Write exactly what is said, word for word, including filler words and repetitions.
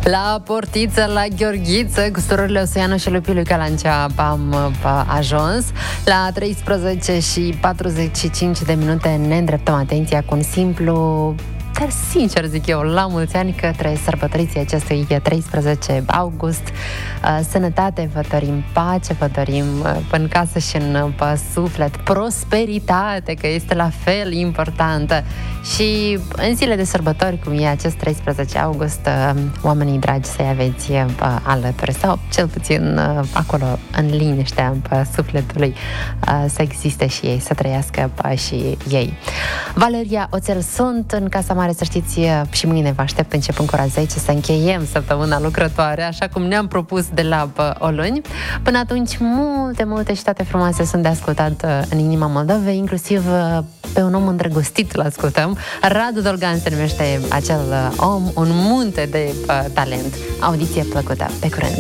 La Portiță, la Gheorghiță, cu surorile Oseanu și lui Pilu Calancea am ajuns. La treisprezece și patruzeci și cinci de minute ne îndreptăm atenția cu un simplu, dar sincer zic eu, la mulți ani către sărbătoriții acestui treisprezece august. Sănătate vă dorim, pace vă dorim în casă și în suflet, prosperitate, că este la fel importantă. Și în zile de sărbători, cum e acest treisprezece august, oamenii dragi să-i aveți alături, sau cel puțin acolo, în liniștea sufletului, să existe și ei, să trăiască și ei. Valeria Oțel sunt în Casa Mare, să știți, și mâine vă aștept începând cu ora zece să încheiem săptămâna lucrătoare, așa cum ne-am propus de la o luni. Până atunci, multe, multe și toate frumoase sunt de ascultat în inima Moldovei, inclusiv pe un om îndrăgostit îl ascultăm. Radu Dolgan se numește acel om, un munte de uh, talent. Audiție plăcută. Pe curând!